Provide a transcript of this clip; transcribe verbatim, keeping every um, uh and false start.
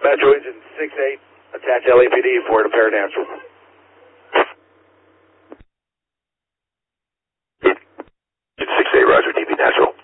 Metro Engine six eight, attach L A P D for the paranatural. six eight, Roger, D B Natural.